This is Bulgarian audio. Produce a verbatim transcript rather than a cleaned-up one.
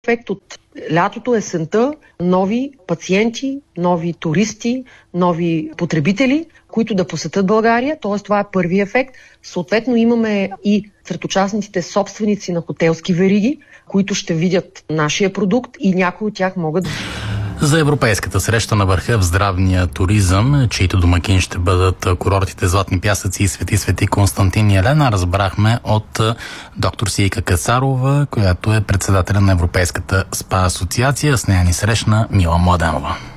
ефект от лятото, есента, нови пациенти, нови туристи, нови потребители, които да посетят България. Т.е. това е първи ефект. Съответно имаме и сред участниците собственици на хотелски вериги, които ще видят нашия продукт и някои от тях могат... За Европейската среща на върха в здравния туризъм, чието домакин ще бъдат курортите Златни пясъци и Свети Свети Константин и Елена, разбрахме от доктор Сийка Кацарова, която е председателя на Европейската спа асоциация. С нея ни срещна Мила Младенова.